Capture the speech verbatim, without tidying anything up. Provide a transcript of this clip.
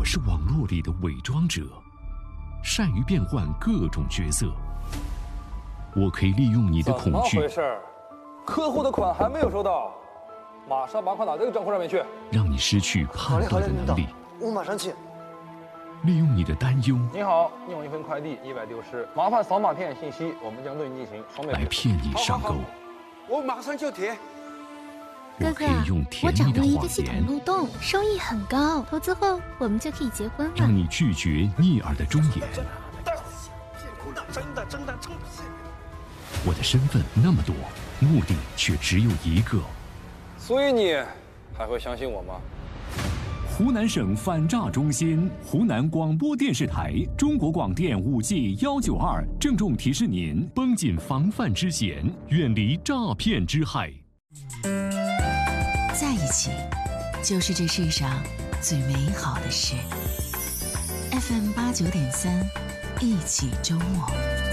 我是网络里的伪装者，善于变换各种角色。我可以利用你的恐惧。 怎么回事？客户的款还没有收到，马上把款打这个账户上面去。 让你失去判断的能力。 我马上去。 利用你的担忧。 你好，你有一份快递意外丢失，麻烦扫码填写信息，我们将对你进行双倍来骗你上钩。 我马上就填。 我可以用甜我掌蜜的握一个系谎言， 统漏洞，收益很高，投资后我们就可以结婚了。 让你拒绝逆耳的忠言。 真的真的真的。 我的身份那么多，目的却只有一个。 所以你还会相信我吗？ 湖南省反诈中心、湖南广播电视台、中国广电五 G 幺九二郑重提示您： 绷紧防范之弦，远离诈骗之害。 在一起，就是这世上最美好的事。F M 八九点三，一起周末。